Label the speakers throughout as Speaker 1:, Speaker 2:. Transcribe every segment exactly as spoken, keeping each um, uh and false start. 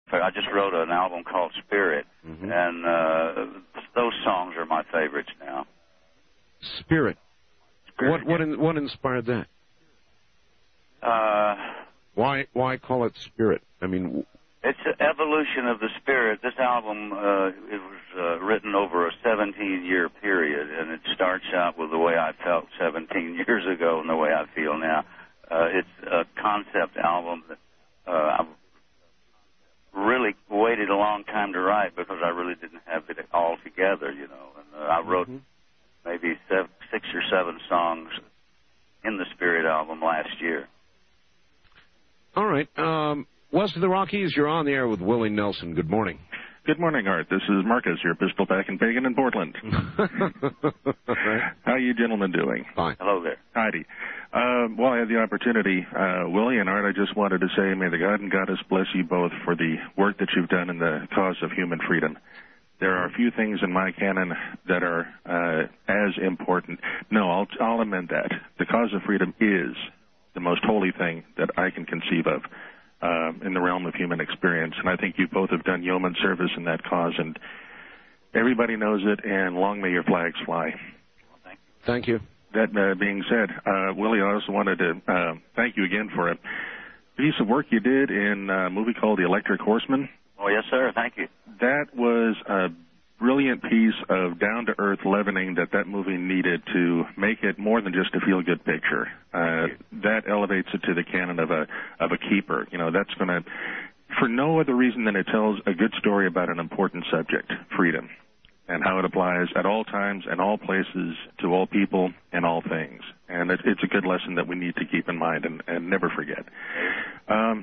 Speaker 1: I just wrote an album called Spirit,
Speaker 2: mm-hmm.
Speaker 1: and uh, those songs are my favorites now.
Speaker 2: Spirit.
Speaker 1: Spirit
Speaker 2: what what in, what inspired that?
Speaker 1: Uh,
Speaker 2: why why call it Spirit? I mean,
Speaker 1: it's an evolution of the spirit. This album uh, it was uh, written over a seventeen-year period, and it starts out with the way I felt seventeen years ago and the way I feel now. Uh, it's a concept album that uh, I've really waited a long time to write because I really didn't have it all together, you know. And uh, I wrote mm-hmm. maybe seven, six or seven songs in the Spirit album last year.
Speaker 2: All right. Um, West of the Rockies, you're on the air with Willie Nelson. Good morning.
Speaker 3: Good morning, Art. This is Marcus, your pistol pack and pagan in Portland.
Speaker 2: Right.
Speaker 3: How are you gentlemen doing?
Speaker 2: Fine.
Speaker 1: Hello there.
Speaker 3: Heidi. Uh, well, I had the opportunity, uh, Willie and Art, I just wanted to say, may the God and Goddess bless you both for the work that you've done in the cause of human freedom. There are a few things in my canon that are uh, as important. No, I'll, I'll amend that. The cause of freedom is the most holy thing that I can conceive of uh, in the realm of human experience. And I think you both have done yeoman service in that cause, and everybody knows it, and long may your flags fly.
Speaker 1: Well, thank you.
Speaker 2: Thank you.
Speaker 3: That uh, being said, uh, Willie, I also wanted to uh, thank you again for a piece of work you did in a movie called The Electric Horseman.
Speaker 1: Oh, yes, sir. Thank you.
Speaker 3: That was a brilliant piece of down-to-earth leavening that that movie needed to make it more than just a feel-good picture. Uh, that elevates it to the canon of a of a keeper. You know, that's going to, for no other reason than it tells a good story about an important subject, freedom, and how it applies at all times and all places to all people and all things. And it, it's a good lesson that we need to keep in mind and, and never forget. Um,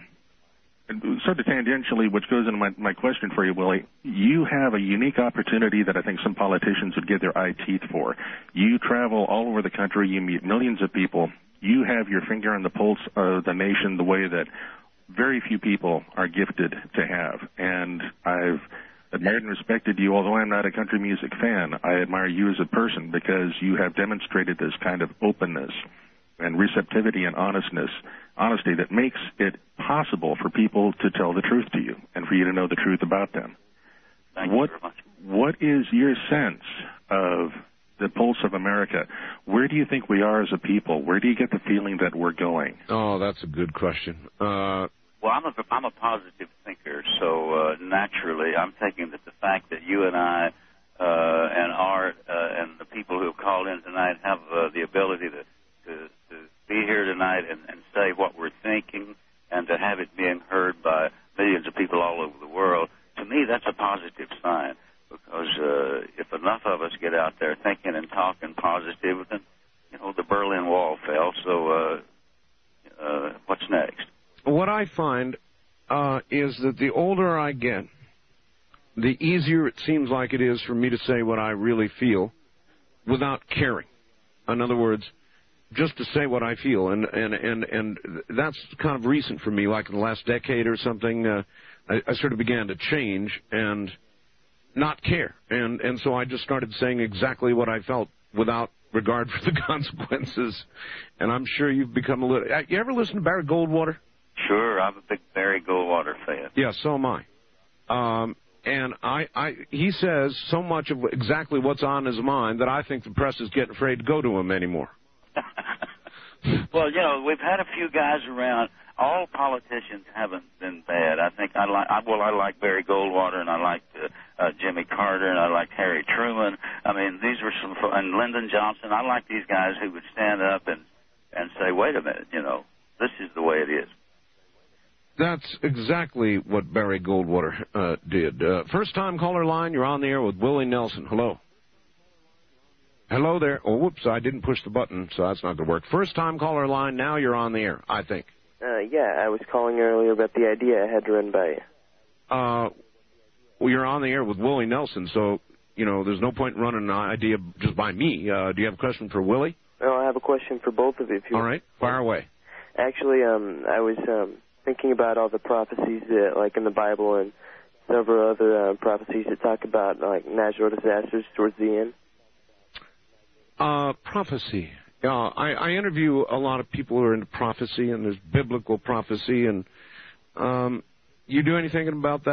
Speaker 3: sort of tangentially, which goes into my, my question for you, Willie, you have a unique opportunity that I think some politicians would get their eye teeth for. You travel all over the country. You meet millions of people. You have your finger on the pulse of the nation the way that very few people are gifted to have. And I've admired and respected you, although I'm not a country music fan. I admire you as a person because you have demonstrated this kind of openness and receptivity and honestness, honesty that makes it possible for people to tell the truth to you and for you to know the truth about them.
Speaker 1: Thank
Speaker 3: what,
Speaker 1: you very much.
Speaker 3: What is your sense of the pulse of America? Where do you think we are as a people? Where do you get the feeling that we're going?
Speaker 2: Oh, that's a good question. Uh,
Speaker 1: well, I'm a, I'm a positive thinker, so uh, naturally I'm thinking that the fact that you and I uh, and Art uh, and the people who have called in tonight have uh, the ability to, to, to be here tonight and, and say what we're thinking and to have it being heard by millions of people all over the world, to me that's a positive sign. Because uh, if enough of us get out there thinking and talking positive, then, you know, the Berlin Wall fell, so uh, uh, what's next?
Speaker 2: What I find uh, is that the older I get, the easier it seems like it is for me to say what I really feel without caring. In other words, just to say what I feel, and and and and that's kind of recent for me. Like in the last decade or something, uh, I, I sort of began to change and not care, and and so I just started saying exactly what I felt without regard for the consequences. And I'm sure you've become a little. You ever listen to Barry Goldwater?
Speaker 1: Sure, I'm a big Barry Goldwater fan.
Speaker 2: Yeah, so am I. Um, and I, I, he says so much of exactly what's on his mind that I think the press is getting afraid to go to him anymore.
Speaker 1: Well, you know, we've had a few guys around. All politicians haven't been bad. I think I like. I, well, I like Barry Goldwater, and I liked uh, uh, Jimmy Carter, and I liked Harry Truman. I mean, these were some, and Lyndon Johnson. I like these guys who would stand up and and say, "Wait a minute, you know, this is the way it is."
Speaker 2: That's exactly what Barry Goldwater uh, did. Uh, first-time caller line. You're on the air with Willie Nelson. Hello. Hello there. Oh, whoops, I didn't push the button, so that's not going to work. First-time caller line. Now you're on the air, I think.
Speaker 4: Uh, yeah, I was calling earlier about the idea I had to run by you.
Speaker 2: Uh, well, you're on the air with Willie Nelson, so, you know, there's no point in running an idea just by me. Uh, do you have a question for Willie?
Speaker 4: Oh, I have a question for both of you. If you
Speaker 2: all right, fire away.
Speaker 4: Actually, um, I was um, thinking about all the prophecies, that, like in the Bible and several other uh, prophecies that talk about, like, natural disasters towards the end.
Speaker 2: Uh, prophecy. Uh, I, I interview a lot of people who are into prophecy, and there's biblical prophecy, and um, you do anything about that?